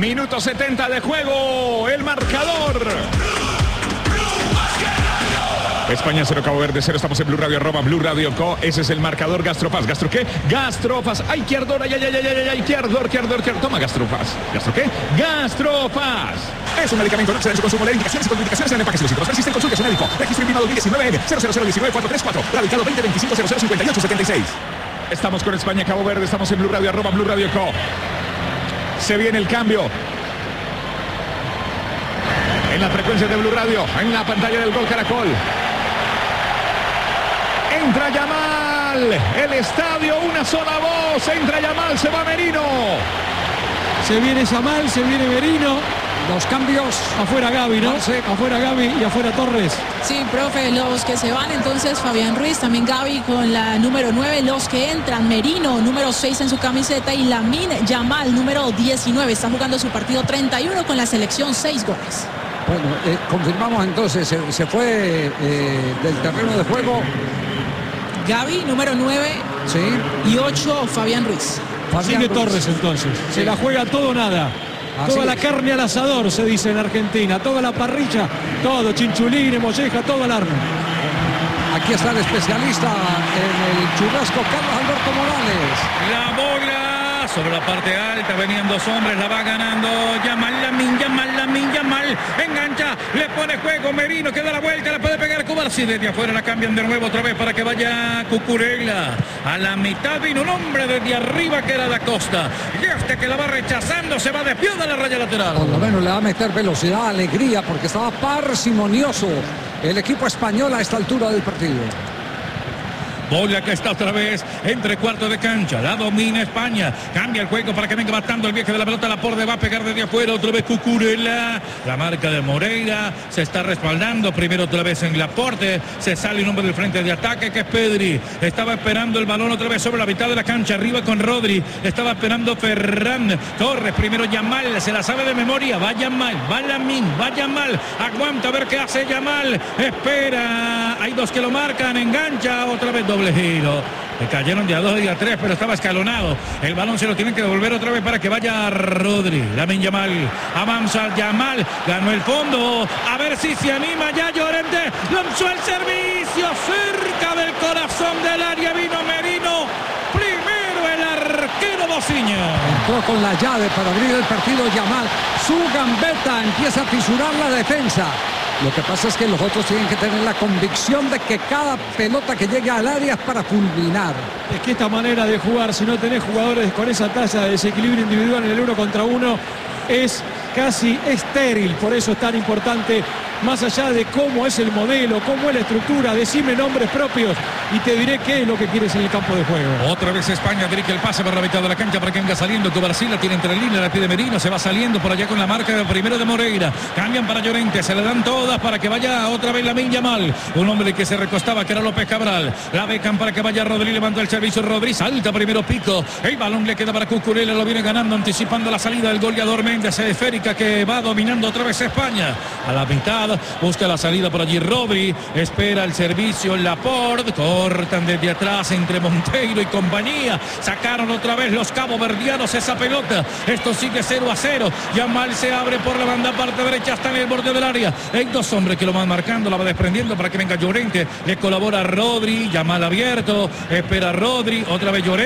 Minuto 70 de juego. El marcador. España 0, Cabo Verde 0. Estamos en Blue Radio, @Blue Radio Co. Ese es el marcador. Gastrofaz. ¿Gastro qué? Gastrofaz. ¡Ay, izquierdo! ¡Ay! Izquierdo. Toma Gastrofaz. ¿Gastro qué? Gastrofaz. Es un medicamento. No excede en su consumo. Leer indicaciones y contraindicaciones en el empaque. Si los existen, consulte a su médico. Registro INVIMA 2019 00019-434. Radicado 2025-0058-76. Estamos con España, Cabo Verde. Estamos en Blue Radio, @Blue Radio Co. Se viene el cambio. En la frecuencia de Blue Radio, en la pantalla del Gol Caracol. Entra Yamal, el estadio, una sola voz. Entra Yamal, se va Merino. Se viene Yamal, se viene Merino. Los cambios. Afuera Gavi, ¿no? Afuera Gavi y afuera Torres. Sí, profe, los que se van entonces Fabián Ruiz, también Gavi con la número 9, los que entran Merino, número 6 en su camiseta y Lamine Yamal, número 19, está jugando su partido 31 con la selección, 6 goles. Bueno, confirmamos entonces, se fue del terreno de juego. Gavi, número 9, sí. Y 8, Fabián Ruiz. Sigue Torres entonces, sí. Se la juega todo o nada. Así toda la carne al asador, se dice en Argentina, toda la parrilla, todo, chinchulines, molleja, todo al arma. Aquí está el especialista en el churrasco, Carlos Alberto Morales. La bola sobre la parte alta, venían dos hombres, la va ganando Yamal, Yamal, engancha, le pone juego, Merino que da la vuelta, la puede pegar Cubarsí, desde afuera la cambian de nuevo otra vez para que vaya Cucurella. A la mitad vino un hombre desde arriba que era Da Costa, y este que la va rechazando se va de pie de la raya lateral. Por lo menos le va a meter velocidad, alegría, porque estaba parsimonioso el equipo español a esta altura del partido. Bola que está otra vez entre cuartos de cancha, la domina España, cambia el juego para que venga matando el viaje de la pelota, Laporte va a pegar desde afuera, otra vez Cucurella, la marca de Moreira, se está respaldando, primero otra vez en Laporte, se sale un hombre del frente de ataque que es Pedri, estaba esperando el balón otra vez sobre la mitad de la cancha, arriba con Rodri, estaba esperando Ferran Torres, primero Yamal, se la sabe de memoria, va Yamal, va Lamine, va Yamal, aguanta a ver qué hace Yamal, espera, hay dos que lo marcan, engancha, otra vez doble giro, le cayeron de a 2 y a 3, pero estaba escalonado, el balón se lo tienen que devolver otra vez para que vaya Rodri, Lamine Yamal, avanza Yamal, ganó el fondo, a ver si se anima ya Llorente, lanzó el servicio, cerca del corazón del área, vino Merino, primero el arquero Bociña. Entró con la llave para abrir el partido Yamal, su gambeta empieza a fisurar la defensa. Lo que pasa es que los otros tienen que tener la convicción de que cada pelota que llegue al área es para fulminar. Es que esta manera de jugar, si no tenés jugadores con esa tasa de desequilibrio individual en el 1 contra 1, es casi estéril. Por eso es tan importante, más allá de cómo es el modelo, cómo es la estructura, decime nombres propios y te diré qué es lo que quieres en el campo de juego. Otra vez España dirige el pase por la mitad de la cancha para que venga saliendo. Cubarsí la tiene entre líneas, la pide Merino, se va saliendo por allá con la marca de primero de Moreira. Cambian para Llorente, se le dan todas para que vaya otra vez Lamine Yamal. Un hombre que se recostaba, que era López Cabral. La becan para que vaya Rodri, levanta el servicio Rodri, salta primero Pico. El balón le queda para Cucurella, lo viene ganando, anticipando la salida del goleador Méndez, esférica que va dominando otra vez España. A la mitad, busca la salida por allí Rodri, espera el servicio Laporte, cortan desde atrás entre Monteiro y compañía, sacaron otra vez los caboverdianos esa pelota, esto sigue 0-0, Yamal se abre por la banda parte derecha, está en el borde del área, hay dos hombres que lo van marcando, la va desprendiendo para que venga Llorente, le colabora Rodri, Yamal abierto, espera Rodri, otra vez Llorente.